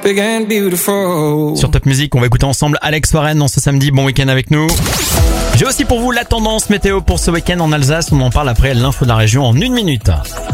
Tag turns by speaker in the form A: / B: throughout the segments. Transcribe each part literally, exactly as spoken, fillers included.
A: big and beautiful.
B: Sur Top Music, on va écouter ensemble Alex Warren dans ce samedi. Bon week-end avec nous. J'ai aussi pour vous la tendance météo pour ce week-end en Alsace. On en parle après l'info de la région en une minute.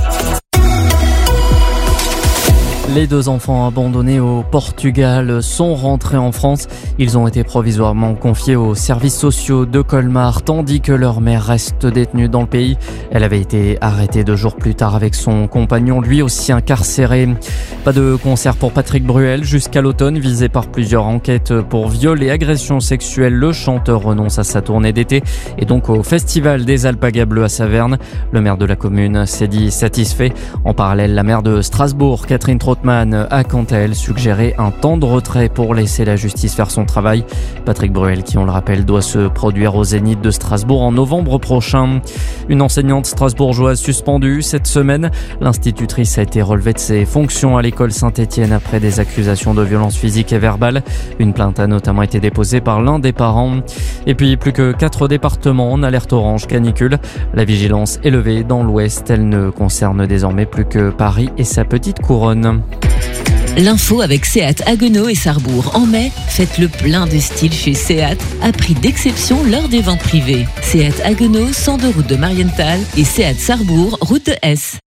C: Les deux enfants abandonnés au Portugal sont rentrés en France. Ils ont été provisoirement confiés aux services sociaux de Colmar, tandis que leur mère reste détenue dans le pays. Elle avait été arrêtée deux jours plus tard avec son compagnon, lui aussi incarcéré. Pas de concert pour Patrick Bruel jusqu'à l'automne. Visé par plusieurs enquêtes pour viol et agression sexuelle, le chanteur renonce à sa tournée d'été et donc au Festival des Alpagas Bleues à Saverne. Le maire de la commune s'est dit satisfait. En parallèle, la maire de Strasbourg, Catherine Trautmann, a quant à elle suggéré un temps de retrait pour laisser la justice faire son travail. Patrick Bruel, qui on le rappelle, doit se produire au Zénith de Strasbourg en novembre prochain. Une enseignante strasbourgeoise suspendue cette semaine. L'institutrice a été relevée de ses fonctions à l'école Saint-Étienne après des accusations de violence physique et verbale. Une plainte a notamment été déposée par l'un des parents. Et puis plus que quatre départements en alerte orange canicule. La vigilance est levée dans l'ouest. Elle ne concerne désormais plus que Paris et sa petite couronne.
D: L'info avec Seat Haguenau et Sarrebourg. En mai, faites le plein de style chez Seat à prix d'exception lors des ventes privées. Seat Haguenau, cent deux route de Marienthal et Seat Sarrebourg, route de Hesse.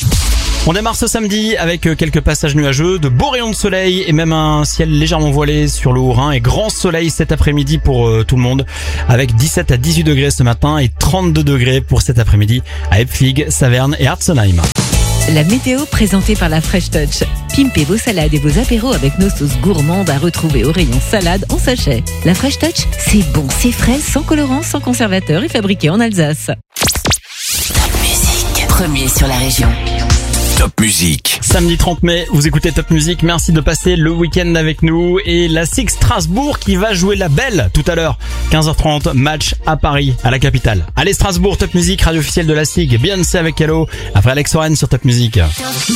B: On démarre ce samedi avec quelques passages nuageux, de beaux rayons de soleil et même un ciel légèrement voilé sur le Haut-Rhin et grand soleil cet après-midi pour euh, tout le monde avec dix-sept à dix-huit degrés ce matin et trente-deux degrés pour cet après-midi à Epfig, Saverne et Artzenheim.
D: La météo présentée par la Fresh Touch. Pimpez vos salades et vos apéros avec nos sauces gourmandes à retrouver au rayon salade en sachet. La Fresh Touch, c'est bon, c'est frais, sans colorant, sans conservateur et fabriqué en Alsace.
E: Top Music, premier sur la région.
F: Top Music.
B: Samedi trente mai, vous écoutez Top Music. Merci de passer le week-end avec nous. Et la S I G Strasbourg qui va jouer la belle tout à l'heure. quinze heures trente, match à Paris, à la capitale. Allez Strasbourg, Top Music, radio officielle de la S I G. Beyoncé avec Hello. Après Alex Warren sur Top Music.